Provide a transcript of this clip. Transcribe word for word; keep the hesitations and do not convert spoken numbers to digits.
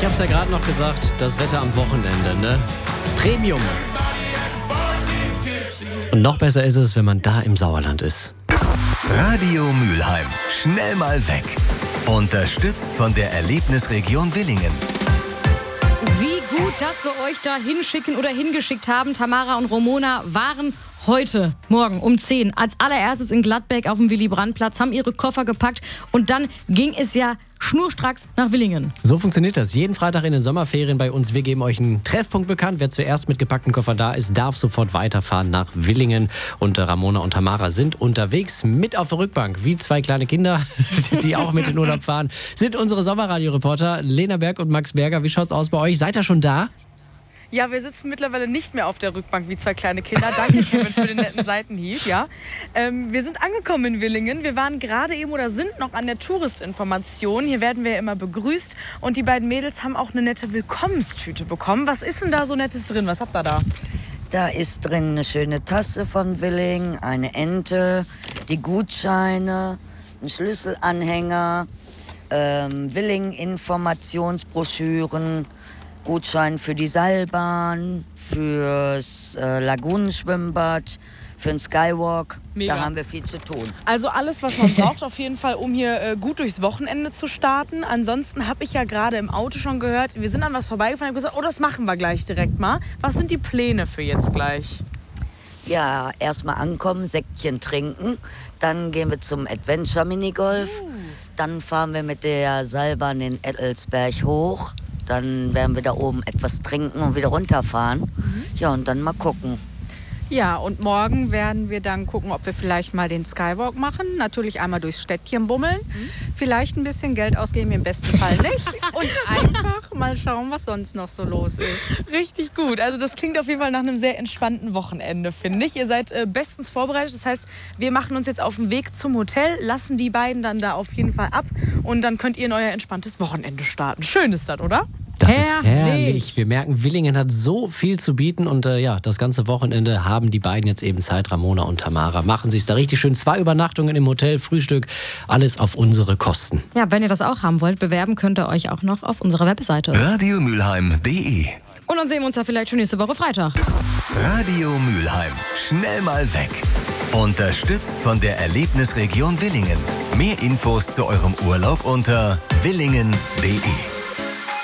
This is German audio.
Ich hab's ja gerade noch gesagt, das Wetter am Wochenende, ne? Premium. Und noch besser ist es, wenn man da im Sauerland ist. Radio Mülheim. Schnell mal weg. Unterstützt von der Erlebnisregion Willingen. Wie gut, dass wir euch da hinschicken oder hingeschickt haben. Tamara und Ramona waren heute Morgen um zehn als allererstes in Gladbeck auf dem Willy-Brandt-Platz, haben ihre Koffer gepackt und dann ging es ja schnurstracks nach Willingen. So funktioniert das. Jeden Freitag in den Sommerferien bei uns. Wir geben euch einen Treffpunkt bekannt. Wer zuerst mit gepackten Koffer da ist, darf sofort weiterfahren nach Willingen. Und Ramona und Tamara sind unterwegs mit auf der Rückbank. Wie zwei kleine Kinder, die auch mit in Urlaub fahren, sind unsere Sommerradio-Reporter Lena Berg und Max Berger. Wie schaut's aus bei euch? Seid ihr schon da? Ja, wir sitzen mittlerweile nicht mehr auf der Rückbank wie zwei kleine Kinder. Danke, Kevin, für den netten Seitenhieb. Ja. Ähm, wir sind angekommen in Willingen. Wir waren gerade eben oder sind noch an der Touristinformation. Hier werden wir immer begrüßt. Und die beiden Mädels haben auch eine nette Willkommenstüte bekommen. Was ist denn da so Nettes drin? Was habt ihr da? Da ist drin eine schöne Tasse von Willingen, eine Ente, die Gutscheine, ein Schlüsselanhänger, ähm, Willingen-Informationsbroschüren, Gutschein für die Seilbahn, fürs äh, Lagunenschwimmbad, für den Skywalk. Mega. Da haben wir viel zu tun. Also alles, was man braucht auf jeden Fall, um hier äh, gut durchs Wochenende zu starten. Ansonsten habe ich ja gerade im Auto schon gehört, wir sind an was vorbeigefahren und gesagt, oh, das machen wir gleich direkt mal. Was sind die Pläne für jetzt gleich? Ja, erstmal ankommen, Säckchen trinken, dann gehen wir zum Adventure Minigolf, uh. dann fahren wir mit der Seilbahn in Ettelsberg hoch. Dann werden wir da oben etwas trinken und wieder runterfahren. Mhm. Ja, und dann mal gucken. Ja, und morgen werden wir dann gucken, ob wir vielleicht mal den Skywalk machen. Natürlich einmal durchs Städtchen bummeln. Mhm. Vielleicht ein bisschen Geld ausgeben, im besten Fall nicht. Und einfach mal schauen, was sonst noch so los ist. Richtig gut. Also das klingt auf jeden Fall nach einem sehr entspannten Wochenende, finde ich. Ihr seid äh, bestens vorbereitet. Das heißt, wir machen uns jetzt auf den Weg zum Hotel, lassen die beiden dann da auf jeden Fall ab. Und dann könnt ihr in euer entspanntes Wochenende starten. Schön ist das, oder? Das ist herrlich. Wir merken, Willingen hat so viel zu bieten und äh, ja, das ganze Wochenende haben die beiden jetzt eben Zeit, Ramona und Tamara. Machen sie es da richtig schön. Zwei Übernachtungen im Hotel, Frühstück, alles auf unsere Kosten. Ja, wenn ihr das auch haben wollt, bewerben könnt ihr euch auch noch auf unserer Webseite. radio mülheim punkt de. Und dann sehen wir uns ja vielleicht schon nächste Woche Freitag. Radio Mülheim. Schnell mal weg. Unterstützt von der Erlebnisregion Willingen. Mehr Infos zu eurem Urlaub unter willingen punkt de.